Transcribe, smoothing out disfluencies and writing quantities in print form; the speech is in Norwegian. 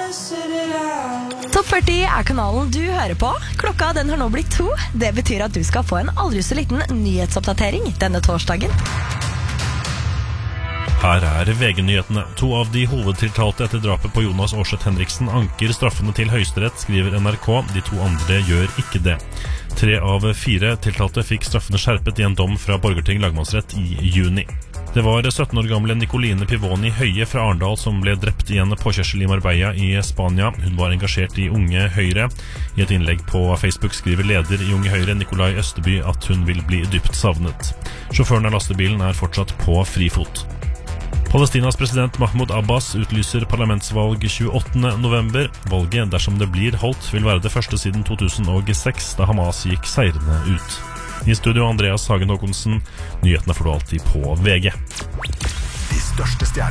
Topp 40 er kanalen du hører på. Klokka den har nå blitt 2. Det betyr at du skal få en aldri så liten nyhetsoppdatering denne torsdagen. Her er VG-nyhetene. 2 av de hovedtiltalte etter drapet på Jonas Aarseth Henriksen anker straffene til Høyesterett, skriver NRK. De 2 andre gjør ikke det. 3 av 4 tiltalte fikk straffene skjerpet i en dom fra Borgarting lagmannsrett i juni. Det var 17 år gamle Nicoline Pivoni Høie fra Arendal som ble drept i en påkjørsel i Marbella i Spania. Hun var engasjert i Unge Høyre. I et innlegg på Facebook skriver leder i Unge Høyre, Nikolai Østeby, at hun vil bli dypt savnet. Sjåføren av lastebilen er fortsatt på frifot. Palestinas president Mahmoud Abbas utlyser parlamentsvalg 28. november. Valget, dersom det blir holdt, vil være det første siden 2006, da Hamas gikk seirende ut. I studio Andreas Hagen Håkonsen. Nyhetene får du alltid på VG. De største stjernene